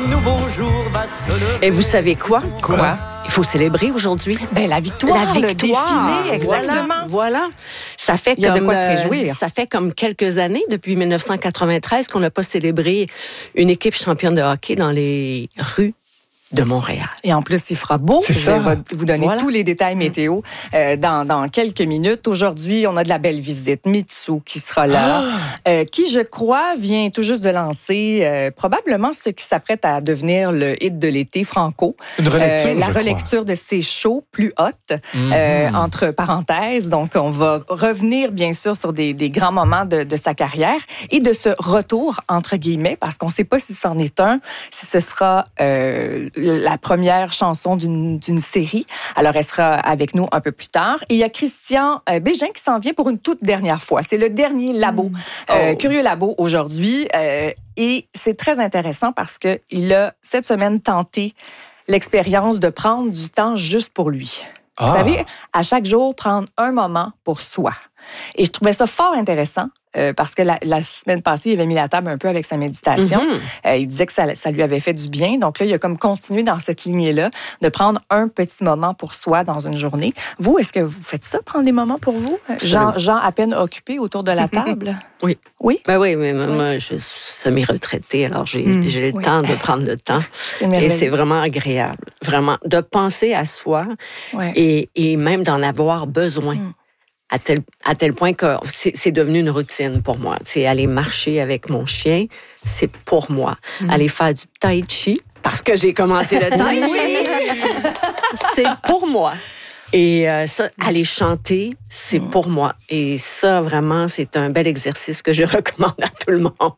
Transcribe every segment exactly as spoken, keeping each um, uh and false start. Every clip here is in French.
nouveau jour va se lever. Et vous savez quoi? Quoi? Il faut célébrer aujourd'hui. Ben, la victoire, La le victoire, défilé, exactement. Voilà, voilà. Ça fait Il y a comme de quoi se euh, réjouir. ça fait comme quelques années, depuis dix-neuf cent quatre-vingt-treize, qu'on n'a pas célébré une équipe championne de hockey dans les rues de Montréal. Et en plus, il fera beau. C'est Je ça. vais vous donner Voilà. tous les détails météo euh, dans, dans quelques minutes. Aujourd'hui, on a de la belle visite. Mitsu qui sera là, Ah! euh, qui, je crois, vient tout juste de lancer euh, probablement ce qui s'apprête à devenir le hit de l'été, Franco. Une relecture, Euh, la je crois. relecture de ses shows plus hautes, Mhm. euh, entre parenthèses. Donc, on va revenir, bien sûr, sur des, des grands moments de, de sa carrière et de ce retour, entre guillemets, parce qu'on ne sait pas si c'en est un, si ce sera euh, la première chanson d'une, d'une série. Alors, elle sera avec nous un peu plus tard. Et il y a Christian euh, Bégin qui s'en vient pour une toute dernière fois. C'est le dernier labo, euh, Oh. Curieux Labo aujourd'hui. Euh, et c'est très intéressant parce qu'il a, cette semaine, tenté l'expérience de prendre du temps juste pour lui. Ah. Vous savez, à chaque jour, prendre un moment pour soi. Et je trouvais ça fort intéressant euh, parce que la, la semaine passée, il avait mis la table un peu avec sa méditation. Mhm. Euh, il disait que ça, ça lui avait fait du bien. Donc là, il a comme continué dans cette lignée-là de prendre un petit moment pour soi dans une journée. Vous, est-ce que vous faites ça, prendre des moments pour vous? Gens, gens à peine occupés autour de la table? Oui. Oui? Ben oui, mais moi, je suis semi-retraitée, alors j'ai, Mm. j'ai le Oui. temps de prendre le temps. C'est Et merveilleux. c'est vraiment agréable, vraiment, de penser à soi Ouais. et, et même d'en avoir besoin. Mm. À tel, à tel point que c'est, c'est devenu une routine pour moi. Tu sais, aller marcher avec mon chien, c'est pour moi. Mm. Aller faire du tai chi, parce que j'ai commencé le tai chi, c'est pour moi. Et euh, ça, aller chanter, c'est Mm. pour moi. Et ça, vraiment, c'est un bel exercice que je recommande à tout le monde.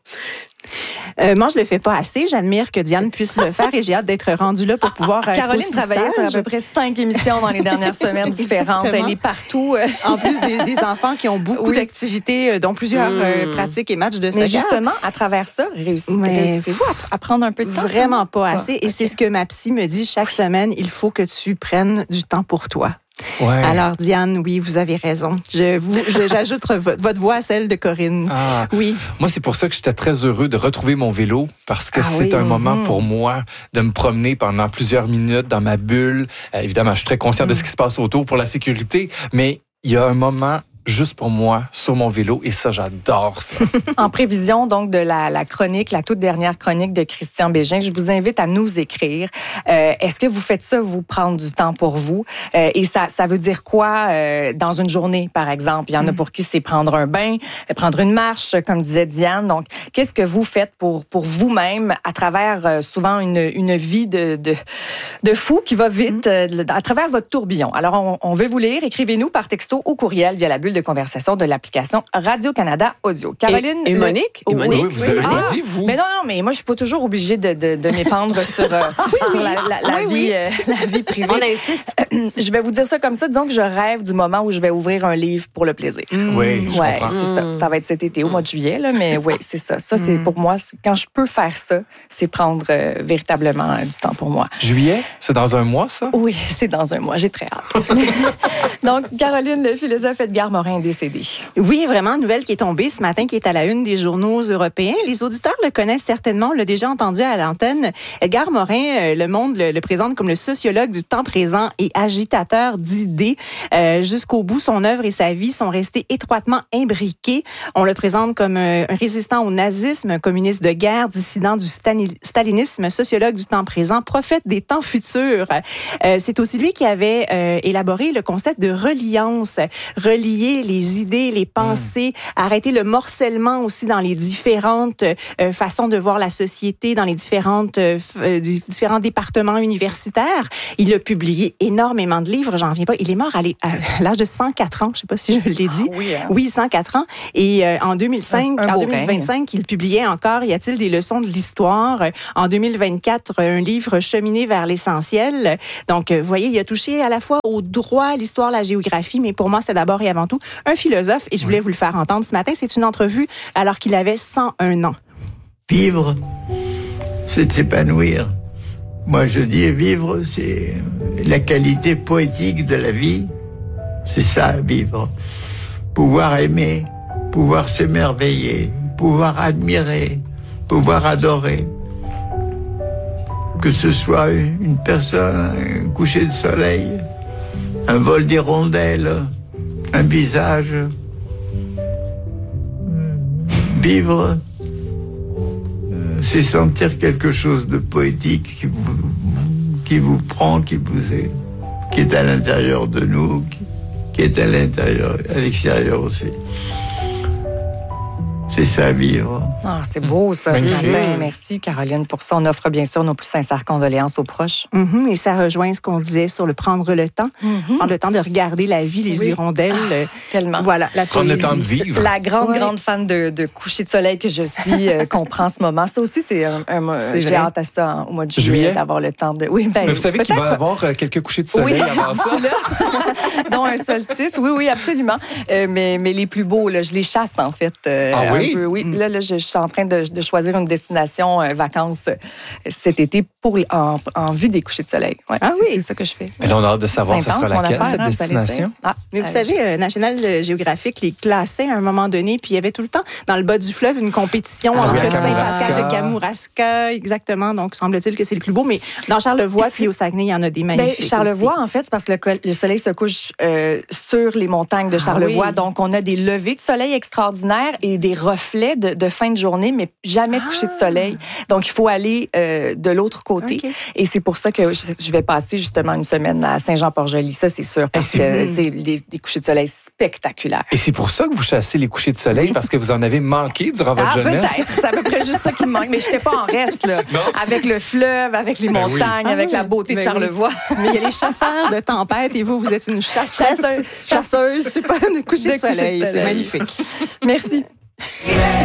Euh, moi, je le fais pas assez. J'admire que Diane puisse le faire et j'ai hâte d'être rendue là pour pouvoir être Caroline aussi travaillait sur à sage. peu près cinq émissions dans les dernières semaines différentes. Exactement. Elle est partout. euh. En plus des, des enfants qui ont beaucoup Oui. d'activités, euh, dont plusieurs Mm. euh, pratiques et matchs de Mais soccer. justement, à travers ça, réussi- Mais- réussissez-vous à, à prendre un peu de temps? Vraiment pas Ah, assez. Et ok. c'est ce que ma psy me dit chaque semaine. Il faut que tu prennes du temps pour toi. Ouais. Alors, Diane, oui, vous avez raison. Je vous, je- j'ajoute vo- votre voix à celle de Corinne. Ah. Oui. Moi, c'est pour ça que j'étais très heureux de retrouver mon vélo parce que Ah c'est oui. un moment Mhm. pour moi de me promener pendant plusieurs minutes dans ma bulle. Euh, évidemment, je suis très conscient de ce qui se passe autour pour la sécurité, mais il y a un moment juste pour moi sur mon vélo et ça, j'adore ça. En prévision donc de la, la chronique, la toute dernière chronique de Christian Bégin, je vous invite à nous écrire. Euh, est-ce que vous faites ça, vous prendre du temps pour vous? Euh, et ça, ça veut dire quoi euh, dans une journée, par exemple? Il y en a pour qui c'est prendre un bain, prendre une marche, comme disait Diane. Donc, qu'est-ce que vous faites pour, pour vous-même à travers euh, souvent une, une vie de, de, de fou qui va vite, euh, à travers votre tourbillon? Alors, on, on veut vous lire. Écrivez-nous par texto ou courriel via la bulle de conversation de l'application Radio-Canada Audio. Caroline... Et, et le- Monique? Et Oui, Monique? Oui, vous avez Ah, pas dit, vous. Mais non, non, mais moi, je suis pas toujours obligée de, de, de m'épandre sur, euh, sur la, la, la Oui, vie, oui. euh, la vie privée. On insiste. Je vais vous dire ça comme ça. Disons que je rêve du moment où je vais ouvrir un livre pour le plaisir. Oui, je Ouais, comprends. c'est ça. Ça va être cet été, au mois de juillet, là, mais oui, c'est ça. Ça, c'est pour moi, c'est- quand je peux faire ça, c'est prendre euh, véritablement euh, du temps pour moi. Juillet, c'est dans un mois, ça? Oui, c'est dans un mois. J'ai très hâte. Donc, Caroline, le philosophe Edgar Morin est décédé. Oui, vraiment, nouvelle qui est tombée ce matin, qui est à la une des journaux européens. Les auditeurs le connaissent certainement, on l'a déjà entendu à l'antenne. Edgar Morin, euh, Le Monde le, le présente comme le sociologue du temps présent et agitateur d'idées. Euh, jusqu'au bout, son œuvre et sa vie sont restés étroitement imbriqués. On le présente comme euh, un résistant au nazisme, un communiste de guerre, dissident du stani- stalinisme, sociologue du temps présent, prophète des temps futurs. Euh, c'est aussi lui qui avait euh, élaboré le concept de reliance, relier les idées, les pensées, mmh. arrêter le morcellement aussi dans les différentes euh, façons de voir la société, dans les différentes euh, euh, différents départements universitaires. Il a publié énormément de livres, j'en viens pas. Il est mort à l'âge de cent quatre ans, je sais pas si je l'ai dit. Ah, oui, hein? Oui, cent quatre ans. Et euh, en deux mille cinq, un, un en beau deux mille vingt-cinq, règne. il publiait encore Y a-t-il des leçons de l'histoire? En deux mille vingt-quatre, un livre Cheminer vers l'essentiel. Donc, vous voyez, il a touché à la fois au droit, l'histoire, la géographie, mais pour moi, c'est d'abord et avant tout un philosophe. Et je voulais vous le faire entendre ce matin. C'est une entrevue alors qu'il avait cent un ans. Vivre, c'est s'épanouir. Moi, je dis vivre, c'est la qualité poétique de la vie. C'est ça, vivre. Pouvoir aimer, pouvoir s'émerveiller, pouvoir admirer, pouvoir adorer. Que ce soit une personne, un coucher de soleil, un vol d'hirondelles, un visage. Vivre, c'est sentir quelque chose de poétique qui vous, qui vous prend, qui vous est, qui est à l'intérieur de nous, qui, qui est à l'intérieur, à l'extérieur aussi. C'est ça, vivre. Ah, c'est beau, ça, ce Magnifique. matin. Merci, Caroline, pour ça. On offre bien sûr nos plus sincères condoléances aux proches. Mhm, et ça rejoint ce qu'on disait sur le prendre le temps. Mm-hmm. Prendre le temps de regarder la vie, les Oui. hirondelles. euh, Tellement. Voilà, la Prendre le poésie. temps de vivre. La grande, Ouais. grande fan de, de coucher de soleil que je suis, euh, comprend ce moment. Ça aussi, c'est un. un- C'est j'ai vrai. hâte à ça hein, au mois de juillet, Juillet. d'avoir le temps de. Oui, ben, Mais vous savez qu'il va y peut-être- avoir euh, quelques couchers de soleil Oui, avant ça. d'ici là, dont un solstice. Oui, oui, absolument. Euh, mais, mais les plus beaux, là, je les chasse, en fait. euh, Ah oui? un peu. Oui, là, là, je, je suis en train de, de choisir une destination euh, vacances euh, cet été pour, les- en, en vue des couchers de soleil. Ouais, Ah c'est, oui? c'est ça que je fais. Mais là, on a hâte de savoir C'est ce sera intense, mon laquelle, affaire, cette hein, vous allez dire. destination. Ah, Mais vous euh, savez, euh, National Geographic les classait à un moment donné, puis il y avait tout le temps, dans le bas du fleuve, une compétition Ah oui, entre à Saint-Pascal de Kamouraska. Kamouraska, exactement. Donc, semble-t-il que c'est le plus beau. Mais dans Charlevoix, puis au Saguenay, il y en a des Ben, magnifiques Charlevoix, en fait, c'est parce que le, col- le soleil se couche euh, sur les montagnes de Charlevoix. oui. Donc, on a des levées de soleil extraordinaires et des reflets de, de fin de journée, mais jamais de coucher de soleil. Donc, il faut aller euh, de l'autre côté. OK. Et c'est pour ça que je, je vais passer justement une semaine à Saint-Jean-Port-Joli. Ça, c'est sûr, parce c'est que c'est des, des couchers de soleil spectaculaires. Et c'est pour ça que vous chassez les couchers de soleil, parce que vous en avez manqué durant votre Ah, jeunesse. peut-être. C'est à peu près juste ça qui me manque. Mais je n'étais pas en reste, là. Non. Avec le fleuve, avec les Ben oui. montagnes, Ah avec oui. la beauté de Ben Charlevoix. Mais il y a les chasseurs de tempête et vous, vous êtes une chasseuse. Chasseuse. Chasseuse, je sais pas, de coucher de, De coucher de soleil. C'est soleil. magnifique. Merci.